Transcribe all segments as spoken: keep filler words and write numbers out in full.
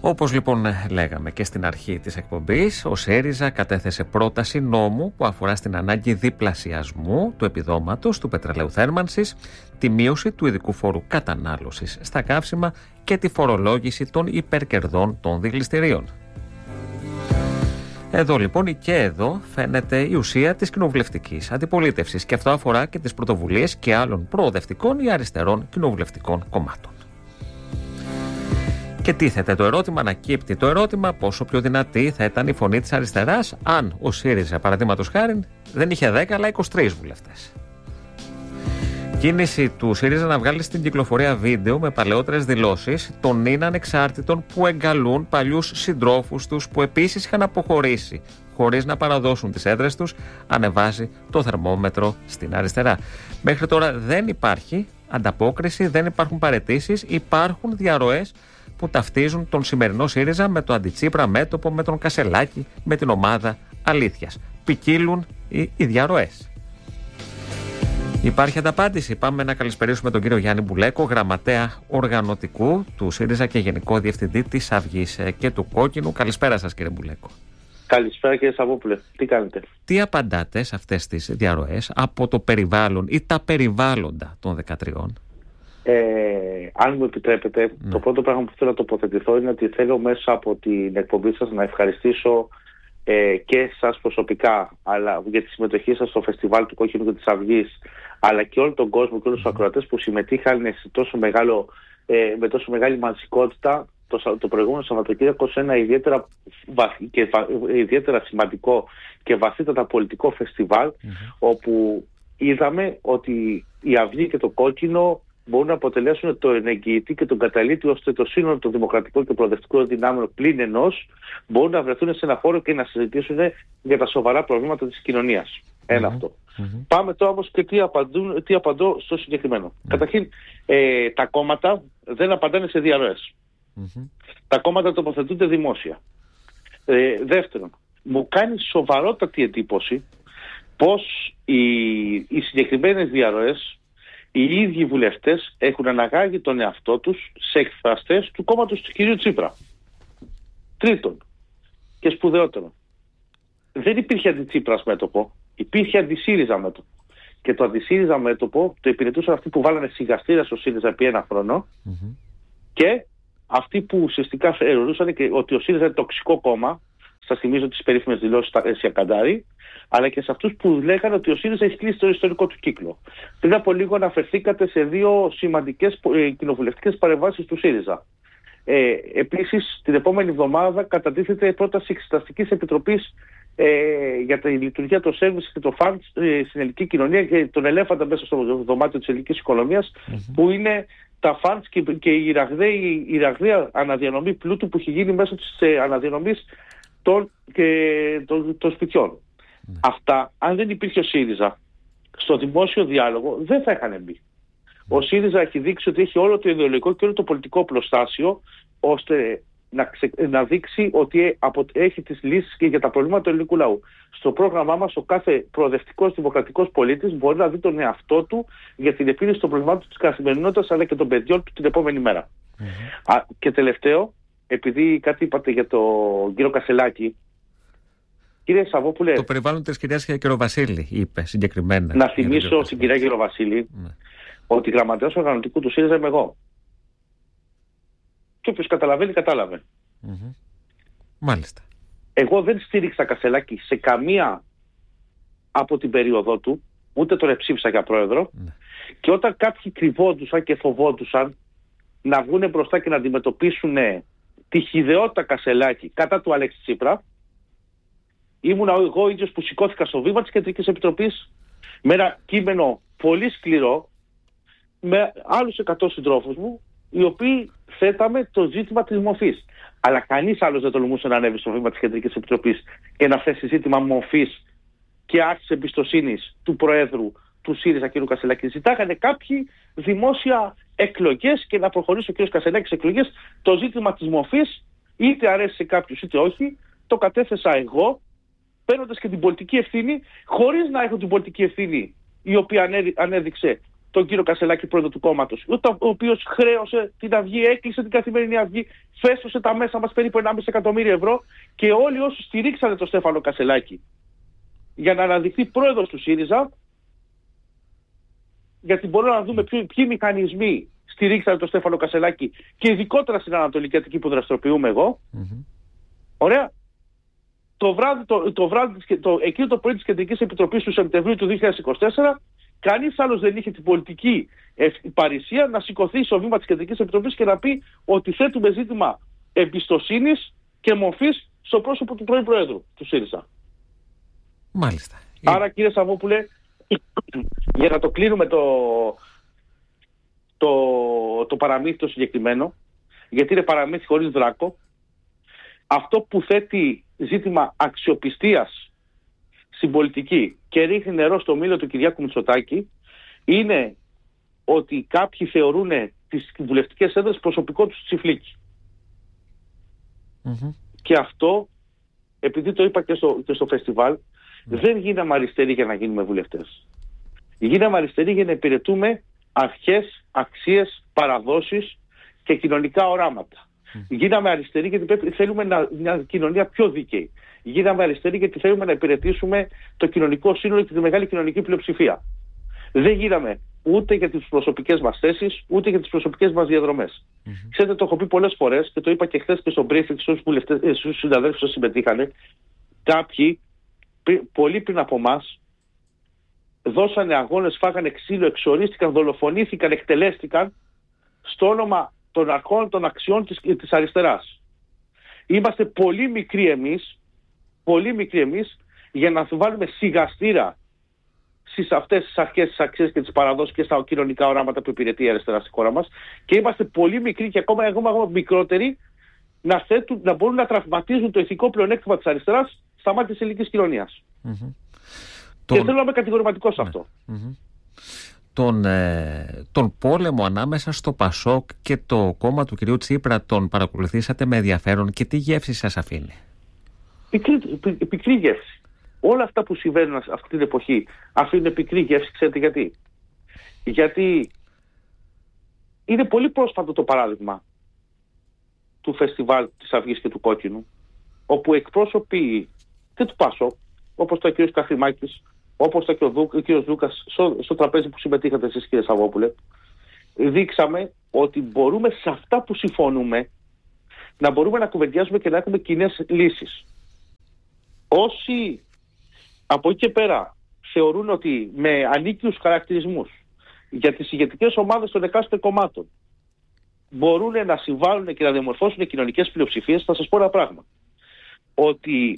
Όπως λοιπόν λέγαμε και στην αρχή της εκπομπής, ο ΣΥΡΙΖΑ κατέθεσε πρόταση νόμου που αφορά στην ανάγκη διπλασιασμού του επιδόματος του πετρελαίου θέρμανσης, τη μείωση του ειδικού φόρου κατανάλωσης στα καύσιμα και τη φορολόγηση των υπερκερδών των δικλειστηρίων. Εδώ λοιπόν και εδώ φαίνεται η ουσία της κοινοβουλευτικής αντιπολίτευσης και αυτό αφορά και τις πρωτοβουλίες και άλλων προοδευτικών ή αριστερών κοινοβουλευτικών κομμάτων. Και τίθεται το ερώτημα, ανακύπτει το ερώτημα πόσο πιο δυνατή θα ήταν η φωνή της αριστεράς αν ο ΣΥΡΙΖΑ, παραδείγματος χάριν, δεν είχε δέκα αλλά είκοσι τρεις βουλευτές. Κίνηση του ΣΥΡΙΖΑ να βγάλει στην κυκλοφορία βίντεο με παλαιότερες δηλώσεις των νυν ανεξάρτητων που εγκαλούν παλιούς συντρόφους τους που επίσης είχαν αποχωρήσει χωρίς να παραδώσουν τις έδρες τους, ανεβάζει το θερμόμετρο στην αριστερά. Μέχρι τώρα δεν υπάρχει ανταπόκριση, δεν υπάρχουν παραιτήσεις, υπάρχουν διαρροές που ταυτίζουν τον σημερινό ΣΥΡΙΖΑ με το αντιτσίπρα μέτωπο, με τον Κασελάκη, με την ομάδα αλήθειας. Ποικίλουν οι, οι διαρροές. Υπάρχει ανταπάντηση. Πάμε να καλησπερίσουμε τον κύριο Γιάννη Μπουλέκο, γραμματέα οργανωτικού του ΣΥΡΙΖΑ και γενικό διευθυντή της Αυγής και του Κόκκινου. Καλησπέρα σας, κύριε Μπουλέκο. Καλησπέρα, κύριε Σαββόπουλε. Τι κάνετε? Τι απαντάτε σε αυτές τις διαρροές από το περιβάλλον ή τα περιβάλλοντα των δεκατριών? Ε, αν μου επιτρέπετε, ναι. Το πρώτο πράγμα που θέλω να τοποθετηθώ είναι ότι θέλω μέσα από την εκπομπή σας να ευχαριστήσω ε, και εσάς προσωπικά, αλλά για τη συμμετοχή σας στο φεστιβάλ του Κόκκινου και της Αυγής, αλλά και όλο τον κόσμο και όλους τους ακροατές που συμμετείχαν σε τόσο μεγάλο, ε, με τόσο μεγάλη μαζικότητα το, το προηγούμενο Σαββατοκύριακο σε ένα ιδιαίτερα, και, ιδιαίτερα σημαντικό και βαθύτατα πολιτικό φεστιβάλ, mm-hmm. όπου είδαμε ότι η Αυγή και το Κόκκινο μπορούν να αποτελέσουν το ενεγγυητή και τον καταλήτη ώστε το σύνολο των δημοκρατικών και προοδευτικών δυνάμεων πλην ενός μπορούν να βρεθούν σε ένα χώρο και να συζητήσουν για τα σοβαρά προβλήματα της κοινωνίας. Ένα mm-hmm. αυτό. Mm-hmm. Πάμε τώρα όμως και τι, απαντούν, τι απαντώ στο συγκεκριμένο. Mm-hmm. Καταρχήν, ε, τα κόμματα δεν απαντάνε σε διαρροές. Mm-hmm. Τα κόμματα τοποθετούνται δημόσια. Ε, δεύτερον, μου κάνει σοβαρότατη εντύπωση πως οι, οι συγκεκριμένες διαρροές, οι ίδιοι βουλευτές έχουν αναγάγει τον εαυτό τους σε εκφραστές του κόμματος του κυρίου Τσίπρα. Τρίτον και σπουδαιότερο, δεν υπήρχε αντιτσίπρας μέτωπο, υπήρχε αντισύριζα μέτωπο. Και το αντισύριζα μέτωπο το υπηρετούσαν αυτοί που βάλανε σιγαστήρα στο ΣΥΡΙΖΑ επί ένα χρόνο mm-hmm. και αυτοί που ουσιαστικά θεωρούσαν και ότι ο ΣΥΡΙΖΑ είναι τοξικό κόμμα. Σας θυμίζω τις περίφημες δηλώσεις στα Έσια Καντάρη, αλλά και σε αυτούς που λέγανε ότι ο ΣΥΡΙΖΑ έχει κλείσει το ιστορικό του κύκλο. Πριν από λίγο αναφερθήκατε σε δύο σημαντικές ε, κοινοβουλευτικές παρεμβάσεις του ΣΥΡΙΖΑ. Ε, επίσης, την επόμενη εβδομάδα κατατίθεται πρόταση εξεταστικής επιτροπής ε, για τη λειτουργία των σέρβις και το φαντ ε, στην ελληνική κοινωνία και τον ελέφαντα μέσα στο δωμάτιο της ελληνικής οικονομίας, mm-hmm. που είναι τα φαντ και, και η ραγδαία αναδιανομή πλούτου που έχει γίνει μέσω της ε, αναδιανομής των, και, των, των σπιτιών. Mm. Αυτά, αν δεν υπήρχε ο ΣΥΡΙΖΑ στο δημόσιο διάλογο, δεν θα είχαν μπει. Mm. Ο ΣΥΡΙΖΑ έχει δείξει ότι έχει όλο το ιδεολογικό και όλο το πολιτικό πλωστάσιο ώστε να, ξε, να δείξει ότι απο, έχει τις λύσεις και για τα προβλήματα του ελληνικού λαού. Στο πρόγραμμά μας, ο κάθε προοδευτικός δημοκρατικός πολίτης μπορεί να δει τον εαυτό του για την επίλυση των προβλημάτων της καθημερινότητας αλλά και των παιδιών του την επόμενη μέρα. Mm. Α, και τελευταίο, επειδή κάτι είπατε για τον κύριο Κασελάκη, κύριε Σαββόπουλε, το περιβάλλον της κυρίας Γεροβασίλη είπε συγκεκριμένα. Να θυμίσω στην κυρία Γεροβασίλη ναι. ότι γραμματέας οργανωτικού του ΣΥΡΙΖΑ είμαι εγώ. Και όποιος καταλαβαίνει, κατάλαβε. Mm-hmm. Μάλιστα. Εγώ δεν στήριξα Κασελάκη σε καμία από την περίοδό του, ούτε τον εψήφισα για πρόεδρο. Ναι. Και όταν κάποιοι κρυβόντουσαν και φοβόντουσαν να βγουν μπροστά και να αντιμετωπίσουν τη χυδαιότητα Κασελάκη κατά του Αλέξη Τσίπρα, ήμουν εγώ ίδιος που σηκώθηκα στο βήμα της Κεντρικής Επιτροπής με ένα κείμενο πολύ σκληρό με άλλους εκατό συντρόφους μου, οι οποίοι θέταμε το ζήτημα της μορφής. Αλλά κανείς άλλος δεν τολμούσε να ανέβει στο βήμα της Κεντρικής Επιτροπής και να θέσει ζήτημα μορφής και άξης εμπιστοσύνης του Προέδρου του ΣΥΡΙΖΑ κ. Κασελάκη. Ζητάγανε κάποιοι δημόσια εκλογές και να προχωρήσει ο κ. Κασελάκης σε εκλογές. Το ζήτημα της μορφής, είτε αρέσει σε κάποιους είτε όχι, το κατέθεσα εγώ, παίρνοντας και την πολιτική ευθύνη, χωρίς να έχω την πολιτική ευθύνη η οποία ανέδειξε τον κύριο Κασελάκη, πρόεδρο του κόμματος, ο οποίος χρέωσε την Αυγή, έκλεισε την Καθημερινή Αυγή, φέσωσε τα μέσα μας περίπου ενάμιση εκατομμύριο ευρώ, και όλοι όσοι στηρίξανε τον Στέφανο Κασελάκη για να αναδειχθεί πρόεδρος του ΣΥΡΙΖΑ, γιατί μπορούμε να δούμε ποιοι, ποιοι μηχανισμοί στηρίξανε τον Στέφανο Κασελάκη, και ειδικότερα στην Ανατολική Αττική που δραστηριοποιούμε εγώ. Mm-hmm. Ωραία. Το βράδυ, το, το βράδυ, το, εκείνο το πρωί της Κεντρικής Επιτροπής του Σεπτεμβρίου του δύο χιλιάδες είκοσι τέσσερα, κανείς άλλος δεν είχε την πολιτική παρησία να σηκωθεί στο βήμα της Κεντρικής Επιτροπής και να πει ότι θέτουμε ζήτημα εμπιστοσύνης και μορφής στο πρόσωπο του πρώην Προέδρου του ΣΥΡΙΖΑ. Μάλιστα. Άρα, κύριε Σαββόπουλε, για να το κλείνουμε το, το, το παραμύθι το συγκεκριμένο, γιατί είναι παραμύθι χωρίς δράκο, αυτό που θέτει ζήτημα αξιοπιστίας στην πολιτική και ρίχνει νερό στο μήλο του Κυριάκου Μητσοτάκη είναι ότι κάποιοι θεωρούν τις βουλευτικές έδρες προσωπικό τους τσιφλίκι. Mm-hmm. Και αυτό, επειδή το είπα και στο, και στο φεστιβάλ, mm-hmm. δεν γίναμε αριστεροί για να γίνουμε βουλευτές. Γίναμε αριστεροί για να υπηρετούμε αρχές, αξίες, παραδόσεις και κοινωνικά οράματα. Mm. Γίναμε αριστεροί γιατί θέλουμε να, μια κοινωνία πιο δίκαιη. Γίναμε αριστεροί γιατί θέλουμε να υπηρετήσουμε το κοινωνικό σύνολο και τη μεγάλη κοινωνική πλειοψηφία. Δεν γίναμε ούτε για τις προσωπικές μας θέσεις, ούτε για τις προσωπικές μας διαδρομές. Mm-hmm. Ξέρετε, το έχω πει πολλές φορές και το είπα και χθες και στο briefing στους συναδέλφους που συμμετείχανε. Κάποιοι, πολύ πριν από εμάς, δώσανε αγώνες, φάγανε ξύλο, εξορίστηκαν, δολοφονήθηκαν, εκτελέστηκαν στο όνομα των αρχών, των αξιών της, της αριστεράς. Είμαστε πολύ μικροί εμείς, πολύ μικροί εμείς, για να βάλουμε σιγαστήρα στις αυτές τις αρχές, τις αξίες και τις παραδόσεις και στα κοινωνικά οράματα που υπηρετεί η αριστερά στη χώρα μας, και είμαστε πολύ μικροί και ακόμα, ακόμα, ακόμα μικρότεροι να, θέτουν, να μπορούν να τραυματίζουν το ηθικό πλεονέκτημα της αριστεράς στα μάτια της ελληνικής κοινωνίας. Mm-hmm. Και τον... θέλω να είμαι κατηγορηματικός σε αυτό. Mm-hmm. Τον, ε, τον πόλεμο ανάμεσα στο Πασόκ και το κόμμα του κυρίου Τσίπρα τον παρακολουθήσατε με ενδιαφέρον, και τι γεύση σας αφήνει? Πικρή, πι, πικρή γεύση. Όλα αυτά που συμβαίνουν αυτή την εποχή αφήνουν πικρή γεύση. Ξέρετε γιατί? Γιατί είναι πολύ πρόσφατο το παράδειγμα του φεστιβάλ της Αυγής και του Κόκκινου, όπου εκπρόσωποι και του Πασόκ, όπως το κ. Καχρημάκης, όπως το και ο, Δου, ο κ. Δούκας, στο, στο τραπέζι που συμμετείχατε εσείς, κύριε Σαββόπουλε, δείξαμε ότι μπορούμε σε αυτά που συμφωνούμε να μπορούμε να κουβεντιάζουμε και να έχουμε κοινές λύσεις. Όσοι από εκεί και πέρα θεωρούν ότι με ανίκιους χαρακτηρισμούς για τις ηγετικές ομάδες των εκάστοτε κομμάτων μπορούν να συμβάλλουν και να διαμορφώσουν κοινωνικές πλειοψηφίες, θα σας πω ένα πράγμα. Ότι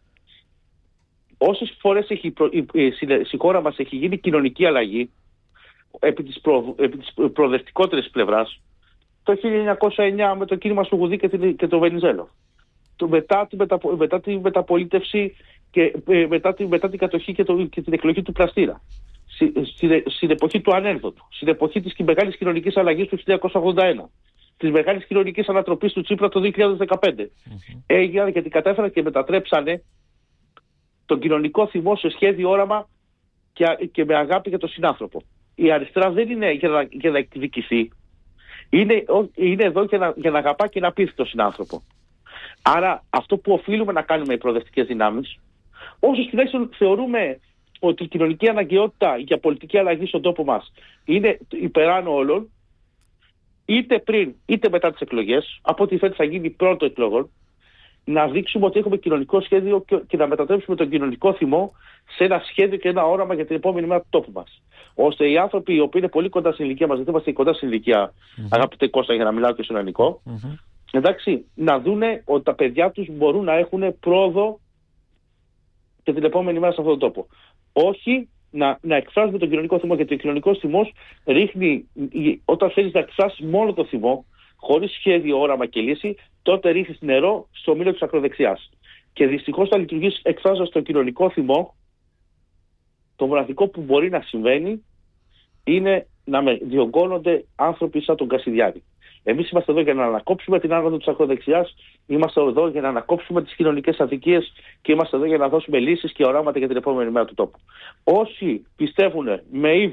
όσες φορές έχει, στη χώρα μας έχει γίνει κοινωνική αλλαγή επί της, προ, επί της προοδευτικότερης πλευράς, το χίλια εννιακόσια εννιά με το κίνημα στο Γουδί και, την, και το Βενιζέλο, το, μετά, την μεταπο, μετά την μεταπολίτευση και ε, μετά, την, μετά την κατοχή και, το, και την εκλογή του Πραστήρα, στη, στη, στην εποχή του ανένδοτου, στην εποχή της μεγάλης κοινωνικής αλλαγής του χίλια εννιακόσια ογδόντα ένα, της μεγάλης κοινωνικής ανατροπής του Τσίπρα το δύο χιλιάδες δεκαπέντε. Mm-hmm. Έγιναν γιατί κατέφεραν και μετατρέψανε τον κοινωνικό θυμό σε σχέδιο όραμα και, και με αγάπη για τον συνάνθρωπο. Η αριστερά δεν είναι για να, για να εκδικηθεί. Είναι, είναι εδώ για να, για να αγαπά και να πείθει τον συνάνθρωπο. Άρα αυτό που οφείλουμε να κάνουμε οι προοδευτικές δυνάμεις, όσους τουλάχιστον θεωρούμε ότι η κοινωνική αναγκαιότητα για πολιτική αλλαγή στον τόπο μας είναι υπεράνω όλων, είτε πριν είτε μετά τις εκλογές, από ό,τι φαίνεται θα γίνει πρώτο εκλογών, να δείξουμε ότι έχουμε κοινωνικό σχέδιο και, και να μετατρέψουμε τον κοινωνικό θυμό σε ένα σχέδιο και ένα όραμα για την επόμενη μέρα του τόπου μας. Ώστε οι άνθρωποι οι οποίοι είναι πολύ κοντά στην ηλικία μας, γιατί είμαστε κοντά στην ηλικία, mm-hmm. αγαπητέ Κώστα, για να μιλάω και στον ελληνικό, mm-hmm. εντάξει, να δούνε ότι τα παιδιά τους μπορούν να έχουν πρόοδο και την επόμενη μέρα σε αυτόν τον τόπο. Όχι να, να εκφράζουμε τον κοινωνικό θυμό, γιατί ο κοινωνικός θυμός ρίχνει, όταν θέλεις να εκφράσεις μόνο το θυμό, χωρίς σχέδιο, όραμα και λύση, τότε ρίχνεις νερό στο μήλο της ακροδεξιάς. Και δυστυχώς θα λειτουργείς εκφράζοντας τον κοινωνικό θυμό. Το μοναδικό που μπορεί να συμβαίνει είναι να με διωγγώνονται άνθρωποι σαν τον Κασιδιάρη. Εμείς είμαστε εδώ για να ανακόψουμε την άνοδο της ακροδεξιάς, είμαστε εδώ για να ανακόψουμε τις κοινωνικές αδικίες και είμαστε εδώ για να δώσουμε λύσεις και οράματα για την επόμενη μέρα του τόπου. Όσοι πιστεύουν με ύβρις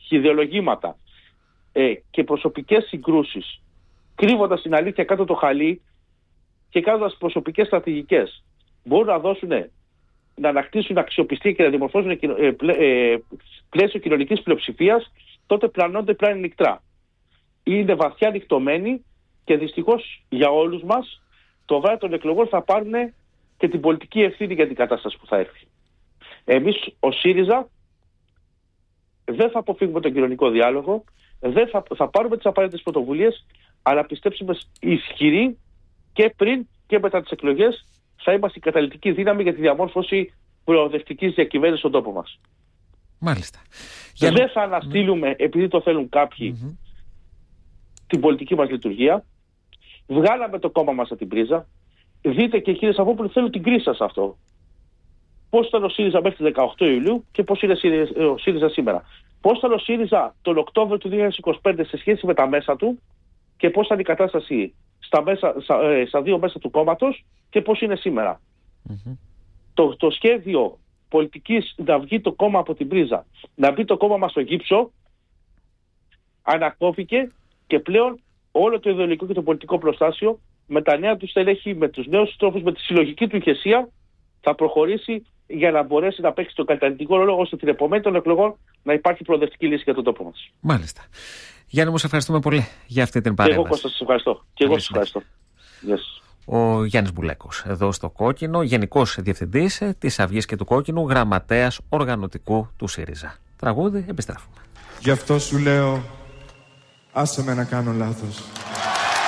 ιδεολογήματα ε, και προσωπικές συγκρούσεις, κρύβοντας την αλήθεια κάτω το χαλί και κάνοντας προσωπικές στρατηγικές, μπορούν να δώσουν, να ανακτήσουν αξιοπιστία και να δημορφώσουν ε, πλαί, ε, πλαίσιο κοινωνικής πλειοψηφίας, τότε πλανώνται πλάνη νυχτρά. Είναι βαθιά νυχτωμένοι και δυστυχώς για όλους μας το βράδυ των εκλογών θα πάρουν και την πολιτική ευθύνη για την κατάσταση που θα έρθει. Εμείς ο ΣΥΡΙΖΑ δεν θα αποφύγουμε τον κοινωνικό διάλογο, δεν θα, θα πάρουμε τις απαραίτητες πρωτοβουλίες, αλλά πιστέψουμε ισχυροί και πριν και μετά τις εκλογές θα είμαστε η καταλυτική δύναμη για τη διαμόρφωση προοδευτικής διακυβέρνησης στον τόπο μας. Μάλιστα. Δεν για... θα αναστείλουμε, mm. επειδή το θέλουν κάποιοι, mm-hmm. την πολιτική μας λειτουργία. Βγάλαμε το κόμμα μας από την πρίζα. Δείτε και κύριε Σαββόπουλε, θέλω την κρίση σας αυτό. Πώς ήταν ο ΣΥΡΙΖΑ μέχρι τις δεκαοκτώ Ιουλίου και πώς είναι ο ΣΥΡΙΖΑ σήμερα. Πώς ήταν ο ΣΥΡΙΖΑ τον Οκτώβριο του δύο χιλιάδες είκοσι πέντε σε σχέση με τα μέσα του και πώς ήταν η κατάσταση στα, μέσα, στα, στα δύο μέσα του κόμματος και πώς είναι σήμερα. Mm-hmm. Το, το σχέδιο πολιτικής να βγει το κόμμα από την πρίζα, να μπει το κόμμα μας στο γύψο, ανακόπηκε και πλέον όλο το ιδεολογικό και το πολιτικό προστάσιο με τα νέα του στελέχη, με τους νέους τρόπους, με τη συλλογική του ηγεσία θα προχωρήσει για να μπορέσει να παίξει τον καταλυτικό ρόλο ώστε την επομένη των εκλογών να υπάρχει προοδευτική λύση για τον τόπο μας. Μάλιστα. Γιάννη μου, σε ευχαριστούμε πολύ για αυτή την παρέμβαση. Και εγώ Κώστα, σας ευχαριστώ. Και εγώ σας ευχαριστώ. Yes. Ο Γιάννης Μπουλέκος, εδώ στο Κόκκινο, Γενικός Διευθυντής της Αυγής και του Κόκκινου, Γραμματέας Οργανωτικού του ΣΥΡΙΖΑ. Τραγούδι, επιστρέφουμε. Γι' αυτό σου λέω, άσε με να κάνω λάθος.